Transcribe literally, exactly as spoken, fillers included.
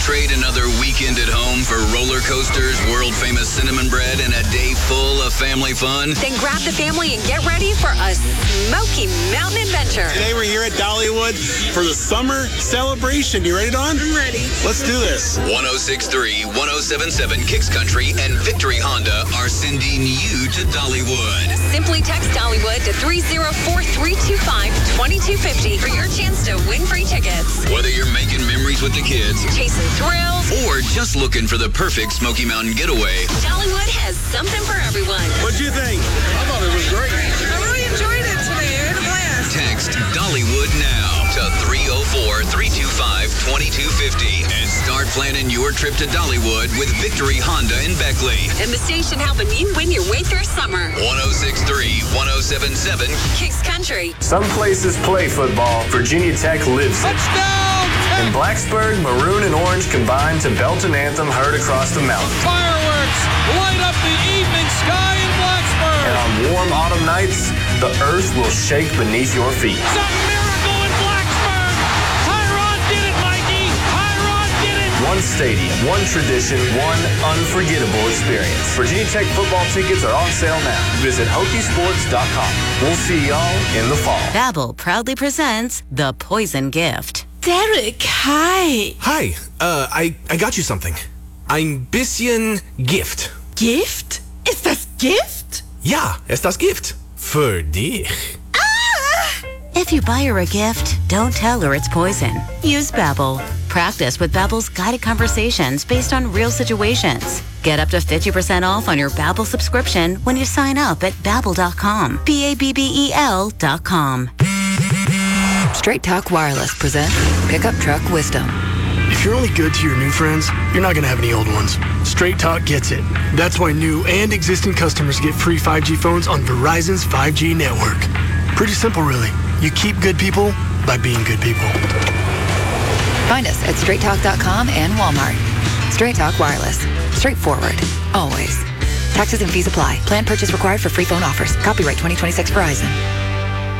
trade another weekend at home for roller coasters, world-famous cinnamon bread, and a day full of family fun? Then grab the family and get ready for a Smoky Mountain adventure. Today we're here at Dollywood for the summer celebration. You ready, Dawn? I'm ready. Let's do this. one oh six point three, one oh seven point seven Kicks Country and Victory Honda are sending you to Dollywood. Simply text Dollywood to three oh four, three two five, two two five oh for your chance to win free tickets. Whether you're making memories with the kids, chasing thrills, or just looking for the perfect Smoky Mountain getaway, Dollywood has something for everyone. What'd you think? I thought it was great. I really enjoyed it today. I had a blast. text Dollywood now to three oh four, three two five, two two five oh and start planning your trip to Dollywood with Victory Honda in Beckley. And the station helping you win your way through summer. one oh six point three, one oh seven point seven Kicks Country. Some places play football. Virginia Tech lives it. Touchdown! In Blacksburg, maroon and orange combine to belt an anthem heard across the mountain. Fireworks light up the evening sky in Blacksburg. And on warm autumn nights, the earth will shake beneath your feet. It's a miracle in Blacksburg. Tyrod did it, Mikey. Tyrod did it. One stadium, one tradition, one unforgettable experience. Virginia Tech football tickets are on sale now. Visit Hokie Sports dot com. We'll see y'all in the fall. Babbel proudly presents The Poison Gift. Derek, hi. Hi, uh, I, I got you something. Ein bisschen Gift. Gift? Ist das Gift? Ja, ist das Gift. Für dich. Ah! If you buy her a gift, don't tell her it's poison. Use Babbel. Practice with Babbel's guided conversations based on real situations. Get up to fifty percent off on your Babbel subscription when you sign up at babbel dot com. B A B B E L dot com. Straight Talk Wireless presents Pickup Truck Wisdom. If you're only good to your new friends, you're not going to have any old ones. Straight Talk gets it. That's why new and existing customers get free five G phones on Verizon's five G network. Pretty simple, really. You keep good people by being good people. Find us at straight talk dot com and Walmart. Straight Talk Wireless. Straightforward. Always. Taxes and fees apply. Plan purchase required for free phone offers. Copyright twenty twenty-six Verizon.